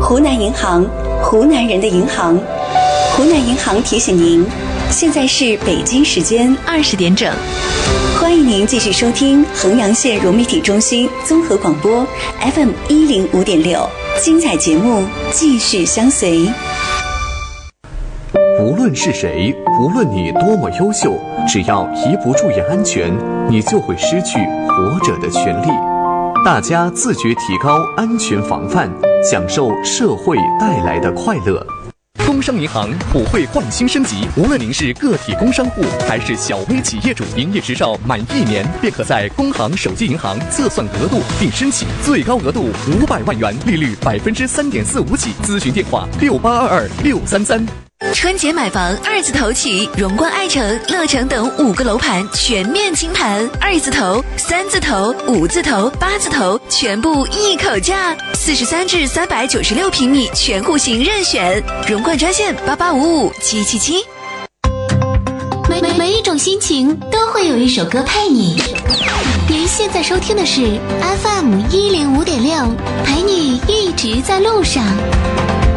湖南银行，湖南人的银行。湖南银行提醒您，现在是北京时间20点整。欢迎您继续收听衡阳县融媒体中心综合广播 FM 105.6，精彩节目继续相随。 无论是谁，无论你多么优秀，只要一不注意安全，你就会失去活着的权利。大家自觉提高安全防范，享受社会带来的快乐。工商银行普惠焕新升级，无论您是个体工商户还是小微企业主，营业执照满1年便可在工行手机银行测算额度并申请，最高额度500万元，利率3.45%起。咨询电话68226333。 春节买房2字头起，荣冠爱城、乐城等5个楼盘全面清盘，2字头、3字头、5字头、8字头全部一口价，43至396平米全户型任选，荣冠专线8855777。 每一种心情都会有一首歌陪你。您现在收听的是 FM 105.6，陪你一直在路上。